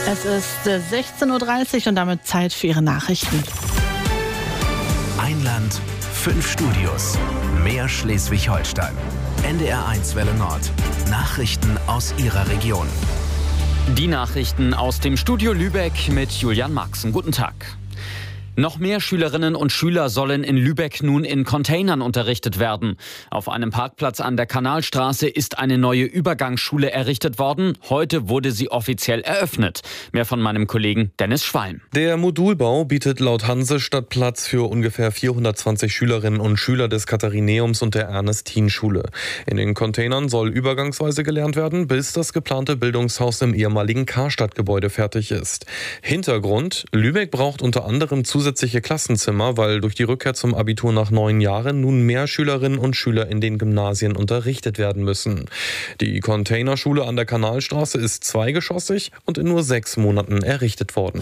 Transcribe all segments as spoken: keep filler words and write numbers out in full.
Es ist sechzehn Uhr dreißig und damit Zeit für Ihre Nachrichten. Ein Land, fünf Studios, mehr Schleswig-Holstein. N D R eins Welle Nord. Nachrichten aus Ihrer Region. Die Nachrichten aus dem Studio Lübeck mit Julian Maxen. Guten Tag. Noch mehr Schülerinnen und Schüler sollen in Lübeck nun in Containern unterrichtet werden. Auf einem Parkplatz an der Kanalstraße ist eine neue Übergangsschule errichtet worden. Heute wurde sie offiziell eröffnet. Mehr von meinem Kollegen Dennis Schwalm. Der Modulbau bietet laut Hansestadt Platz für ungefähr vierhundertzwanzig Schülerinnen und Schüler des Katharineums und der Ernestin-Schule. In den Containern soll übergangsweise gelernt werden, bis das geplante Bildungshaus im ehemaligen Karstadt-Gebäude fertig ist. Hintergrund: Lübeck braucht unter anderem zusätzliche zusätzliche Klassenzimmer, weil durch die Rückkehr zum Abitur nach neun Jahren nun mehr Schülerinnen und Schüler in den Gymnasien unterrichtet werden müssen. Die Containerschule an der Kanalstraße ist zweigeschossig und in nur sechs Monaten errichtet worden.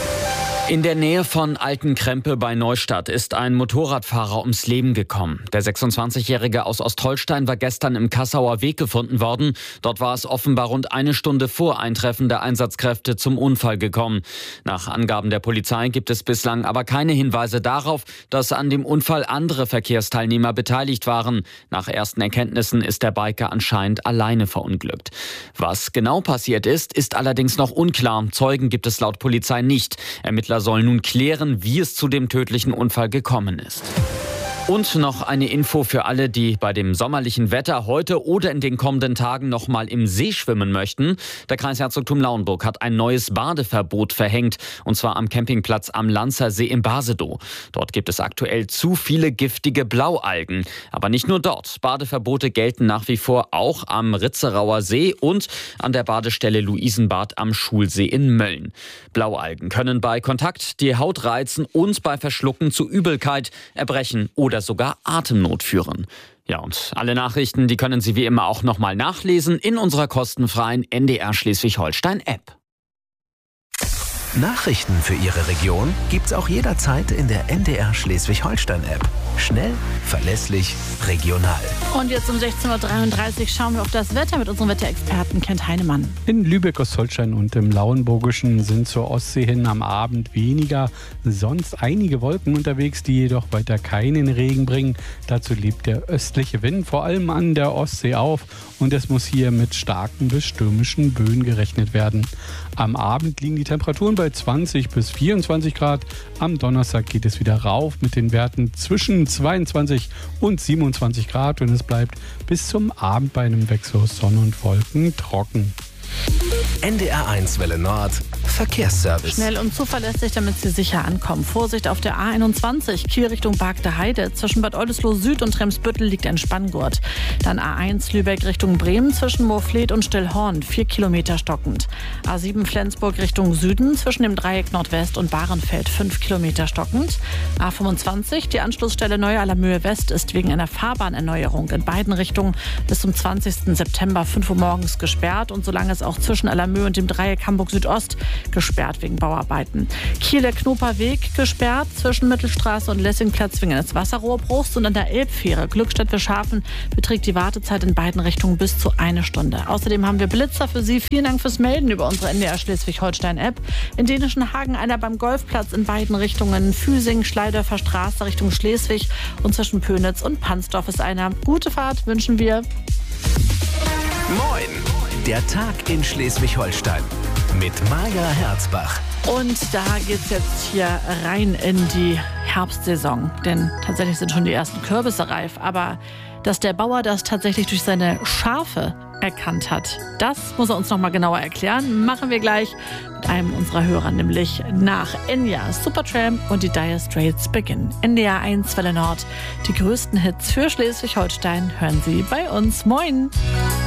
In der Nähe von Altenkrempe bei Neustadt ist ein Motorradfahrer ums Leben gekommen. Der sechsundzwanzigjährige aus Ostholstein war gestern im Kassauer Weg gefunden worden. Dort war es offenbar rund eine Stunde vor Eintreffen der Einsatzkräfte zum Unfall gekommen. Nach Angaben der Polizei gibt es bislang aber keine Hinweise darauf, dass an dem Unfall andere Verkehrsteilnehmer beteiligt waren. Nach ersten Erkenntnissen ist der Biker anscheinend alleine verunglückt. Was genau passiert ist, ist allerdings noch unklar. Zeugen gibt es laut Polizei nicht. Ermittler sollen nun klären, wie es zu dem tödlichen Unfall gekommen ist. Und noch eine Info für alle, die bei dem sommerlichen Wetter heute oder in den kommenden Tagen noch mal im See schwimmen möchten. Der Kreis Herzogtum Lauenburg hat ein neues Badeverbot verhängt, und zwar am Campingplatz am Lanzersee in Basedow. Dort gibt es aktuell zu viele giftige Blaualgen. Aber nicht nur dort. Badeverbote gelten nach wie vor auch am Ritzerauer See und an der Badestelle Luisenbad am Schulsee in Mölln. Blaualgen können bei Kontakt die Haut reizen und bei Verschlucken zu Übelkeit, Erbrechen oder oder sogar Atemnot führen. Ja, und alle Nachrichten, die können Sie wie immer auch nochmal nachlesen in unserer kostenfreien N D R Schleswig-Holstein-App. Nachrichten für Ihre Region gibt's auch jederzeit in der N D R Schleswig-Holstein-App. Schnell, verlässlich, regional. Und jetzt um sechzehn Uhr dreiunddreißig schauen wir auf das Wetter mit unserem Wetterexperten Kent Heinemann. In Lübeck, Ostholstein und im Lauenburgischen sind zur Ostsee hin am Abend weniger, sonst einige Wolken unterwegs, die jedoch weiter keinen Regen bringen. Dazu lebt der östliche Wind vor allem an der Ostsee auf und es muss hier mit starken bis stürmischen Böen gerechnet werden. Am Abend liegen die Temperaturen bei zwanzig bis vierundzwanzig Grad. Am Donnerstag geht es wieder rauf mit den Werten zwischen zweiundzwanzig und siebenundzwanzig Grad und es bleibt bis zum Abend bei einem Wechsel aus Sonne und Wolken trocken. N D R eins Welle Nord Verkehrsservice. Schnell und zuverlässig, damit Sie sicher ankommen. Vorsicht auf der A einundzwanzig, Kiel Richtung Bargter Heide. Zwischen Bad Oldesloe Süd und Tremsbüttel liegt ein Spanngurt. Dann A eins Lübeck Richtung Bremen zwischen Moorfleet und Stillhorn, vier Kilometer stockend. A sieben Flensburg Richtung Süden zwischen dem Dreieck Nordwest und Bahrenfeld, fünf Kilometer stockend. A fünfundzwanzig, die Anschlussstelle Neu-Allermöhe West ist wegen einer Fahrbahnerneuerung in beiden Richtungen bis zum zwanzigsten September fünf Uhr morgens gesperrt und solange es auch zwischen Allermöhe und dem Dreieck Hamburg Südost gesperrt wegen Bauarbeiten. Kieler Knoperweg gesperrt zwischen Mittelstraße und Lessingplatz wegen eines Wasserrohrbruchs und an der Elbfähre Glückstadt-Wischhafen beträgt die Wartezeit in beiden Richtungen bis zu eine Stunde. Außerdem haben wir Blitzer für Sie. Vielen Dank fürs Melden über unsere N D R Schleswig-Holstein-App. In Dänischen Hagen einer beim Golfplatz in beiden Richtungen. Füsing, Schleidörfer Straße Richtung Schleswig und zwischen Pönitz und Pansdorf ist einer. Gute Fahrt wünschen wir. Moin! Der Tag in Schleswig-Holstein mit Maja Herzbach. Und da geht's jetzt hier rein in die Herbstsaison. Denn tatsächlich sind schon die ersten Kürbisse reif. Aber dass der Bauer das tatsächlich durch seine Schafe erkannt hat, das muss er uns noch mal genauer erklären. Machen wir gleich mit einem unserer Hörer, nämlich nach Enya, Supertramp und die Dire Straits beginnen. N D R eins Welle Nord. Die größten Hits für Schleswig-Holstein hören Sie bei uns. Moin!